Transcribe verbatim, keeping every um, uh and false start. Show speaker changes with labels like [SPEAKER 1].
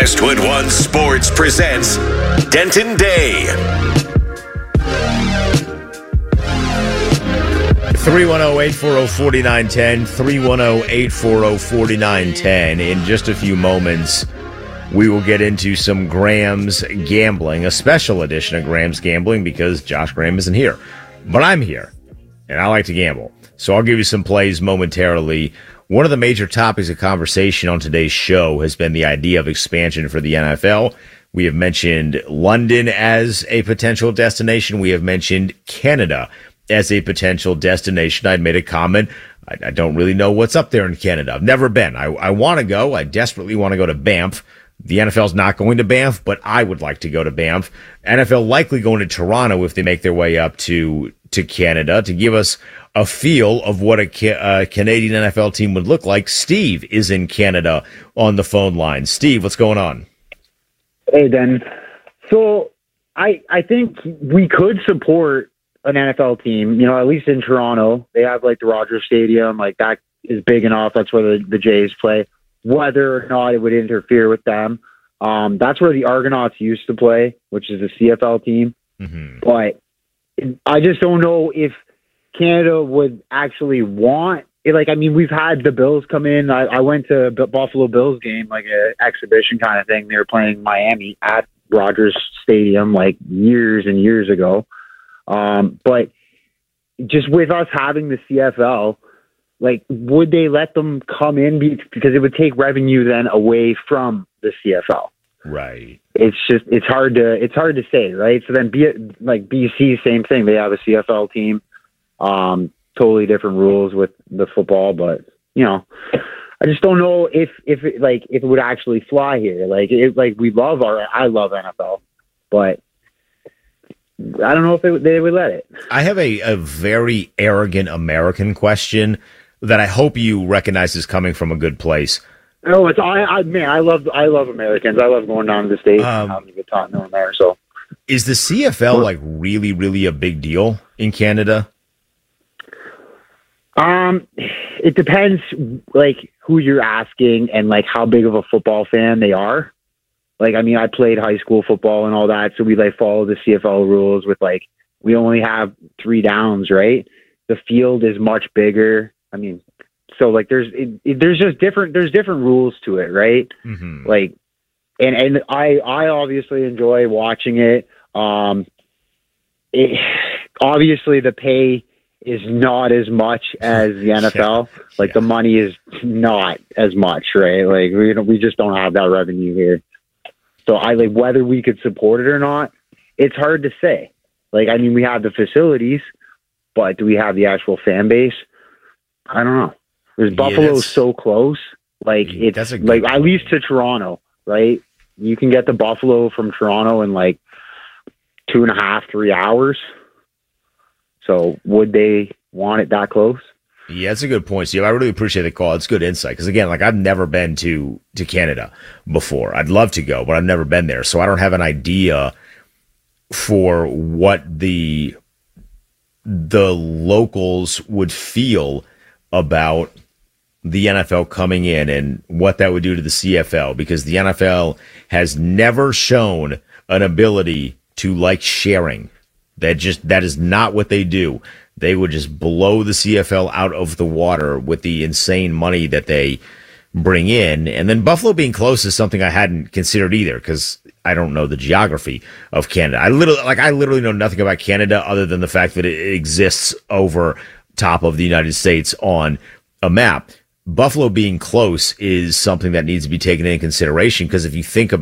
[SPEAKER 1] Westwood One Sports presents Denton Day.
[SPEAKER 2] three one zero, eight four zero, four nine one zero, three one zero, eight four zero, four nine one zero. In just a few moments, we will get into some Graham's Gambling, a special edition of Graham's Gambling because Josh Graham isn't here. But I'm here, and I like to gamble. So I'll give you some plays momentarily. One of the major topics of conversation on today's show has been the idea of expansion for the N F L. We have mentioned London as a potential destination. We have mentioned Canada as a potential destination. I'd made a comment. I, I don't really know what's up there in Canada. I've never been. I, I want to go. I desperately want to go to Banff. The N F L's not going to Banff, but I would like to go to Banff. N F L likely going to Toronto if they make their way up to, to Canada to give us a feel of what a ca- uh, Canadian N F L team would look like. Steve is in Canada on the phone line. Steve, what's going on?
[SPEAKER 3] Hey, Den. So I I think we could support an N F L team, you know, at least in Toronto. They have like the Rogers Stadium, like that is big enough. That's where the, the Jays play. Whether or not it would interfere with them. Um, that's where the Argonauts used to play, which is a C F L team. Mm-hmm. But I just don't know if Canada would actually want it. Like, I mean, we've had the Bills come in. I, I went to a Buffalo Bills game, like an exhibition kind of thing. They were playing Miami at Rogers Stadium like years and years ago. Um, but just with us having the C F L, like, would they let them come in? Because it would take revenue then away from the C F L.
[SPEAKER 2] Right.
[SPEAKER 3] It's just, it's hard to, it's hard to say, right? So then B, like B C, same thing. They have a C F L team. Um, totally different rules with the football, but you know, I just don't know if, if it, like, if it would actually fly here. Like, it, like we love our, I love N F L, but I don't know if they, they would let it.
[SPEAKER 2] I have a, a very arrogant American question that I hope you recognize is coming from a good place.
[SPEAKER 3] No, it's I, I man, I love I love Americans. I love going down to the States
[SPEAKER 2] um,
[SPEAKER 3] and having a good time down there. So,
[SPEAKER 2] is the C F L like really, really a big deal in Canada?
[SPEAKER 3] Um, it depends, like who you're asking and like how big of a football fan they are. Like, I mean, I played high school football and all that, so we like follow the C F L rules with like we only have three downs, right? The field is much bigger. I mean, so like there's it, it, there's just different there's different rules to it, right? Mm-hmm. Like, and and I I obviously enjoy watching it. Um, it, obviously the pay is not as much as the N F L. Yeah. Like yeah. The money is not as much, right? Like we don't, we just don't have that revenue here. So I like whether we could support it or not. It's hard to say. Like, I mean, we have the facilities, but do we have the actual fan base? I don't know. Because yeah, Buffalo's so close. Like, it's like point. At least to Toronto, right? You can get to Buffalo from Toronto in like two and a half, three hours. So would they want it that close?
[SPEAKER 2] Yeah, that's a good point, Steve. I really appreciate the call. It's good insight. Because, again, like I've never been to, to Canada before. I'd love to go, but I've never been there. So I don't have an idea for what the the locals would feel about the N F L coming in and what that would do to the C F L, because the N F L has never shown an ability to like sharing. That just that is not what they do. They would just blow the C F L out of the water with the insane money that they bring in. And then Buffalo being close is something I hadn't considered either, because I don't know the geography of Canada. I literally like I literally know nothing about Canada other than the fact that it exists over top of the United States on a map. Buffalo being close is something that needs to be taken into consideration, because if you think about